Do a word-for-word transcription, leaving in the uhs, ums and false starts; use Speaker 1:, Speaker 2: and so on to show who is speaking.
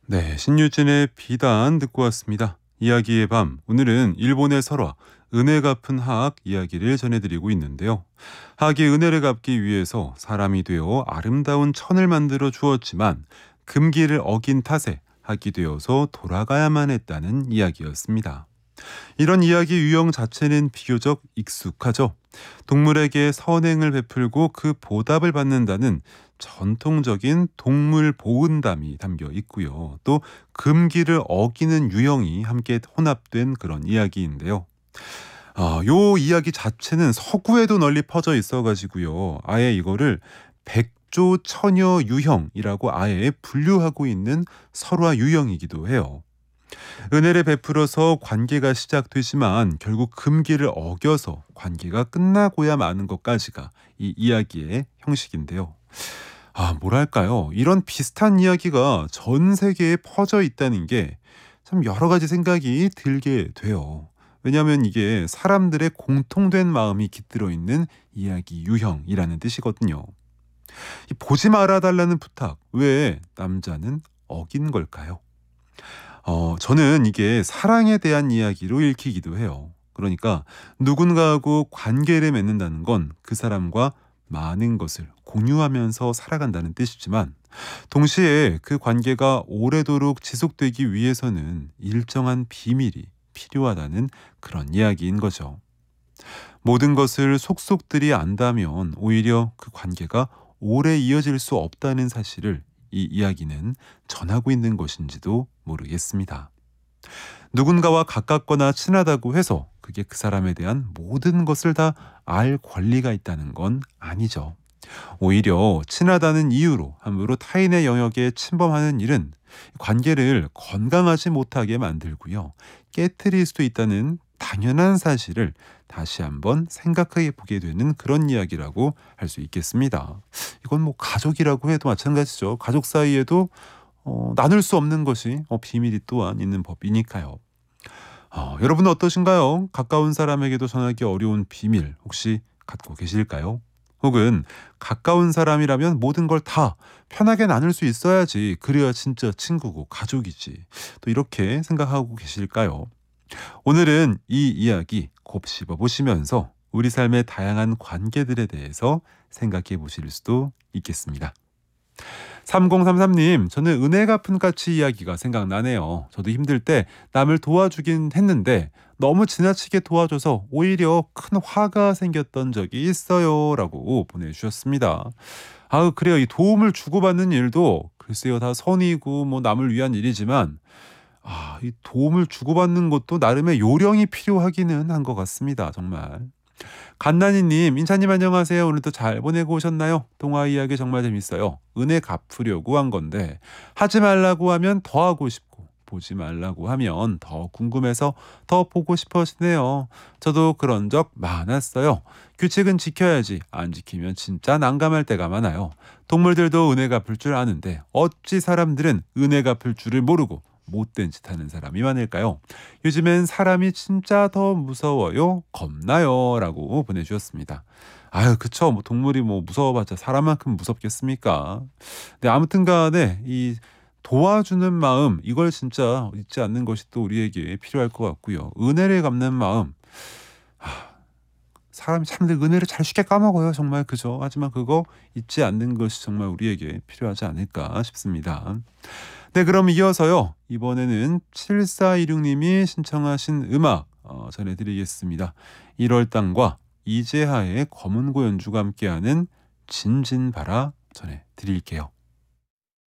Speaker 1: 네, 신유진의 비단 듣고 왔습니다. 이야기의 밤, 오늘은 일본의 설화, 은혜 갚은 하악 이야기를 전해드리고 있는데요. 하악이 은혜를 갚기 위해서 사람이 되어 아름다운 천을 만들어 주었지만 금기를 어긴 탓에 하악이 되어서 돌아가야만 했다는 이야기였습니다. 이런 이야기 유형 자체는 비교적 익숙하죠. 동물에게 선행을 베풀고 그 보답을 받는다는 전통적인 동물 보은담이 담겨 있고요. 또 금기를 어기는 유형이 함께 혼합된 그런 이야기인데요. 아, 요 이야기 자체는 서구에도 널리 퍼져 있어가지고요. 아예 이거를 백조 처녀 유형이라고 아예 분류하고 있는 설화 유형이기도 해요. 은혜를 베풀어서 관계가 시작되지만 결국 금기를 어겨서 관계가 끝나고야 마는 것까지가 이 이야기의 형식인데요. 아, 뭐랄까요? 이런 비슷한 이야기가 전 세계에 퍼져 있다는 게 참 여러 가지 생각이 들게 돼요. 왜냐하면 이게 사람들의 공통된 마음이 깃들어 있는 이야기 유형이라는 뜻이거든요. 이 보지 말아달라는 부탁, 왜 남자는 어긴 걸까요? 어, 저는 이게 사랑에 대한 이야기로 읽히기도 해요. 그러니까 누군가하고 관계를 맺는다는 건 그 사람과 많은 것을 공유하면서 살아간다는 뜻이지만 동시에 그 관계가 오래도록 지속되기 위해서는 일정한 비밀이 필요하다는 그런 이야기인 거죠. 모든 것을 속속들이 안다면 오히려 그 관계가 오래 이어질 수 없다는 사실을 이 이야기는 전하고 있는 것인지도 모르겠습니다. 누군가와 가깝거나 친하다고 해서 그게 그 사람에 대한 모든 것을 다 알 권리가 있다는 건 아니죠. 오히려 친하다는 이유로 함부로 타인의 영역에 침범하는 일은 관계를 건강하지 못하게 만들고요. 깨트릴 수도 있다는 당연한 사실을 다시 한번 생각해 보게 되는 그런 이야기라고 할 수 있겠습니다. 이건 뭐 가족이라고 해도 마찬가지죠. 가족 사이에도 어, 나눌 수 없는 것이 어, 비밀이 또한 있는 법이니까요. 어, 여러분은 어떠신가요? 가까운 사람에게도 전하기 어려운 비밀 혹시 갖고 계실까요? 혹은 가까운 사람이라면 모든 걸 다 편하게 나눌 수 있어야지, 그래야 진짜 친구고 가족이지, 또 이렇게 생각하고 계실까요? 오늘은 이 이야기 곱씹어 보시면서 우리 삶의 다양한 관계들에 대해서 생각해 보실 수도 있겠습니다. 삼공삼삼 님, 저는 은혜 갚은 까치 이야기가 생각나네요. 저도 힘들 때 남을 도와주긴 했는데 너무 지나치게 도와줘서 오히려 큰 화가 생겼던 적이 있어요. 라고 보내주셨습니다. 아, 그래요. 이 도움을 주고받는 일도 글쎄요, 다 선이고 뭐 남을 위한 일이지만 아, 이 도움을 주고받는 것도 나름의 요령이 필요하기는 한 것 같습니다. 정말. 간나니님, 인사님 안녕하세요. 오늘도 잘 보내고 오셨나요? 동화 이야기 정말 재밌어요. 은혜 갚으려고 한 건데 하지 말라고 하면 더 하고 싶고 보지 말라고 하면 더 궁금해서 더 보고 싶어지네요. 저도 그런 적 많았어요. 규칙은 지켜야지 안 지키면 진짜 난감할 때가 많아요. 동물들도 은혜 갚을 줄 아는데 어찌 사람들은 은혜 갚을 줄을 모르고 못된 짓 하는 사람이 많을까요? 요즘엔 사람이 진짜 더 무서워요. 겁나요. 라고 보내주셨습니다. 아유, 그쵸. 뭐 동물이 뭐 무서워봤자 사람만큼 무섭겠습니까? 네, 아무튼 간에 이 도와주는 마음, 이걸 진짜 잊지 않는 것이 또 우리에게 필요할 것 같고요. 은혜를 갚는 마음. 하, 사람이 참 은혜를 잘 쉽게 까먹어요. 정말 그죠. 하지만 그거 잊지 않는 것이 정말 우리에게 필요하지 않을까 싶습니다. 네, 그럼 이어서요. 이번에는 칠사이육 님이 신청하신 음악 어, 전해드리겠습니다. 일월 땅과 이재하의 검은고 연주가 함께하는 진진바라 전해드릴게요.